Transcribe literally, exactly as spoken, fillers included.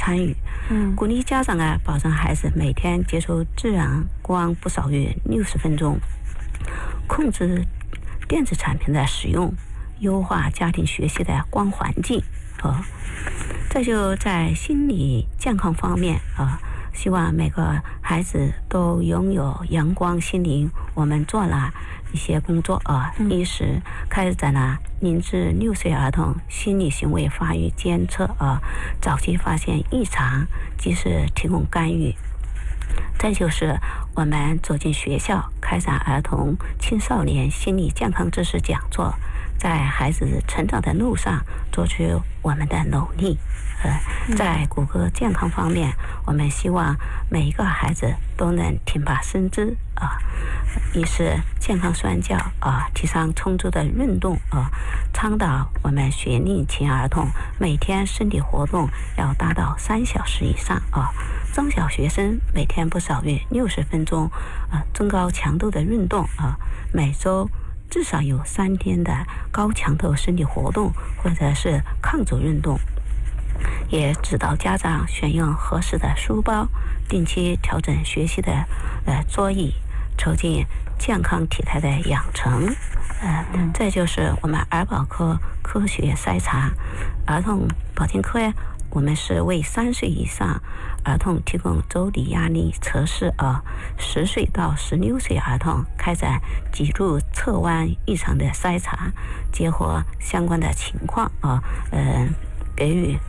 参与。嗯，鼓励家长啊，保证孩子每天接触自然光不少于六十分钟，控制电子产品的使用，优化家庭学习的光环境啊。这就在心理健康方面啊，希望每个孩子都拥有阳光心灵。我们做了一些工作啊，嗯、一是开展了零至六岁儿童心理行为发育监测啊，早期发现异常，及时提供干预。再就是我们走进学校，开展儿童青少年心理健康知识讲座，在孩子成长的路上做出我们的努力。呃，在骨骼健康方面，我们希望每一个孩子都能挺拔身姿啊，一是健康身教啊，提倡充足的运动啊，倡导我们学龄前儿童每天身体活动要达到三小时以上啊，中小学生每天不少于六十分钟啊中高强度的运动啊，每周至少有三天的高强度身体活动或者是抗阻运动。也指导家长选用合适的书包，定期调整学习的呃桌椅，促进健康体态的养成。呃，再就是我们儿保科科学筛查，儿童保健科呀，我们是为三岁以上儿童提供周底压力测试啊，十岁到十六岁儿童开展脊柱侧弯异常的筛查，结合相关的情况啊，呃。给予